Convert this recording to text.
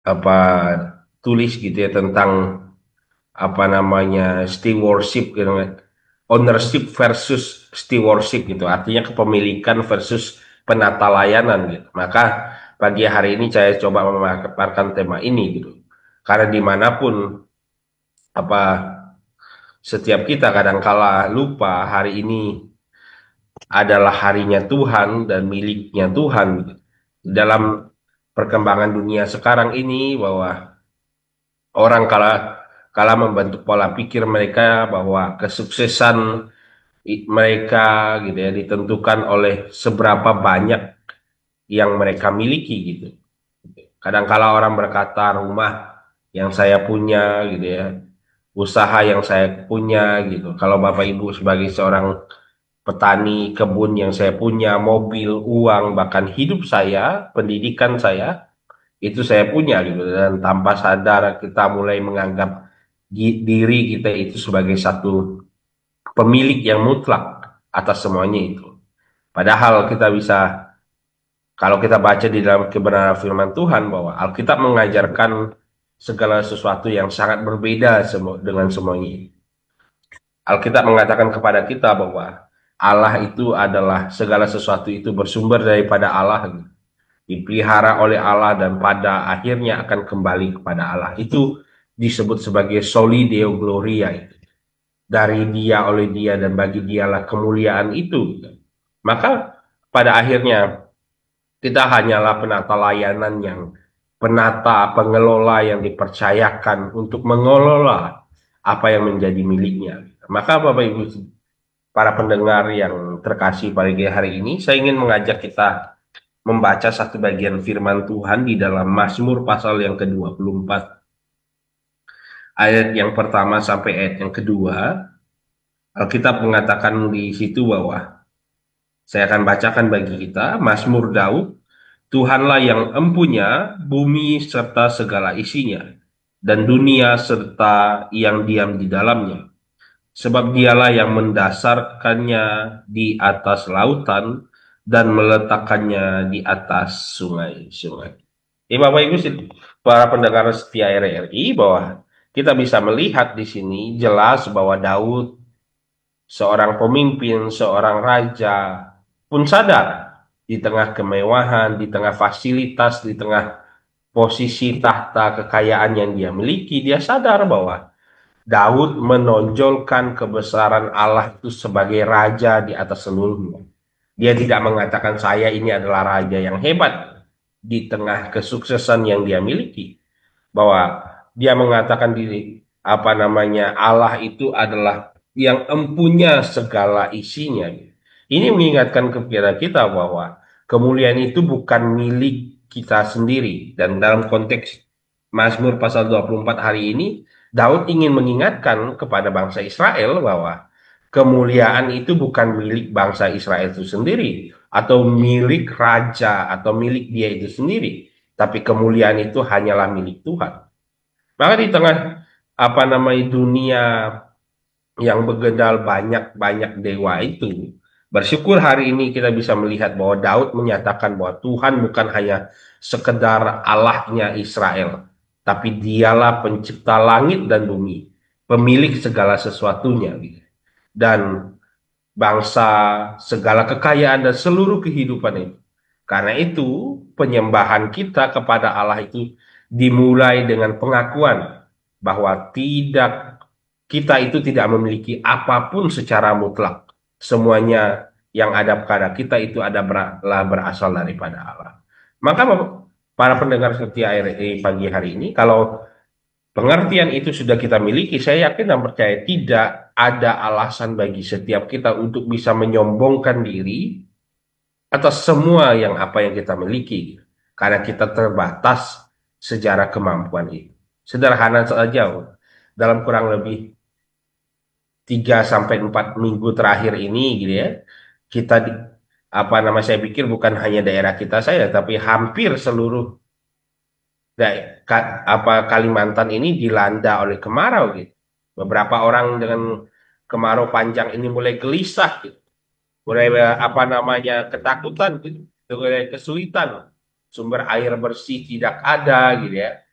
apa tulis gitu ya tentang apa namanya stewardship gitu, ownership versus stewardship gitu, artinya kepemilikan versus penata layanan gitu. Maka pagi hari ini saya coba memaparkan tema ini gitu, karena dimanapun apa setiap kita kadangkala lupa hari ini adalah harinya Tuhan dan miliknya Tuhan gitu. Dalam perkembangan dunia sekarang ini, bahwa orang kala kala membentuk pola pikir mereka bahwa kesuksesan mereka gitu ya ditentukan oleh seberapa banyak yang mereka miliki gitu. Kadangkala orang berkata rumah yang saya punya gitu ya, usaha yang saya punya gitu. Kalau Bapak Ibu sebagai seorang petani kebun yang saya punya, mobil, uang, bahkan hidup saya, pendidikan saya, itu saya punya gitu. Dan tanpa sadar kita mulai menganggap diri kita itu sebagai satu pemilik yang mutlak atas semuanya itu. Padahal kita bisa, kalau kita baca di dalam kebenaran firman Tuhan, bahwa Alkitab mengajarkan segala sesuatu yang sangat berbeda dengan semuanya. Alkitab mengatakan kepada kita bahwa Allah itu adalah, segala sesuatu itu bersumber daripada Allah, dipelihara oleh Allah, dan pada akhirnya akan kembali kepada Allah. Itu disebut sebagai soli deo gloria. Dari dia, oleh dia, dan bagi dialah kemuliaan itu. Maka pada akhirnya kita hanyalah penata layanan, yang penata pengelola yang dipercayakan untuk mengelola apa yang menjadi miliknya. Maka Bapak Ibu para pendengar yang terkasih, pagi hari ini saya ingin mengajak kita membaca satu bagian firman Tuhan di dalam Mazmur pasal yang ke-24, ayat yang pertama sampai ayat yang kedua. Alkitab mengatakan di situ bahwa, saya akan bacakan bagi kita, Mazmur Daud. Tuhanlah yang empunya bumi serta segala isinya, dan dunia serta yang diam di dalamnya. Sebab dialah yang mendasarkannya di atas lautan dan meletakkannya di atas sungai-sungai. Bapak Ibu, para pendengar setia RRI, bahwa kita bisa melihat di sini jelas bahwa Daud, seorang pemimpin, seorang raja, pun sadar di tengah kemewahan, di tengah fasilitas, di tengah posisi tahta kekayaan yang dia miliki, dia sadar bahwa Daud menonjolkan kebesaran Allah itu sebagai raja di atas seluruhnya. Dia tidak mengatakan saya ini adalah raja yang hebat di tengah kesuksesan yang dia miliki, bahwa dia mengatakan diri apa namanya Allah itu adalah yang empunya segala isinya. Ini mengingatkan kepada kita bahwa kemuliaan itu bukan milik kita sendiri, dan dalam konteks Mazmur pasal 24 hari ini, Daud ingin mengingatkan kepada bangsa Israel bahwa kemuliaan itu bukan milik bangsa Israel itu sendiri, atau milik raja, atau milik dia itu sendiri, tapi kemuliaan itu hanyalah milik Tuhan. Maka di tengah apa namanya dunia yang begedal banyak-banyak dewa itu, bersyukur hari ini kita bisa melihat bahwa Daud menyatakan bahwa Tuhan bukan hanya sekedar Allahnya Israel, tapi dialah pencipta langit dan bumi, pemilik segala sesuatunya, dan bangsa, segala kekayaan dan seluruh kehidupan itu. Karena itu, penyembahan kita kepada Allah itu dimulai dengan pengakuan bahwa kita itu tidak memiliki apapun secara mutlak. Semuanya yang ada pada kita itu adalah berasal daripada Allah. Maka para pendengar setia RRI pagi hari ini, kalau pengertian itu sudah kita miliki, saya yakin dan percaya tidak ada alasan bagi setiap kita untuk bisa menyombongkan diri atas semua yang apa yang kita miliki. Karena kita terbatas secara kemampuan itu. Sederhana saja, dalam kurang lebih 3 sampai 4 minggu terakhir ini gitu ya, kita apa nama saya pikir bukan hanya daerah kita saya, tapi hampir seluruh apa Kalimantan ini dilanda oleh kemarau gitu. Beberapa orang dengan kemarau panjang ini mulai gelisah gitu. Mulai apa namanya ketakutan gitu. Mulai kesulitan. Sumber air bersih tidak ada gitu ya.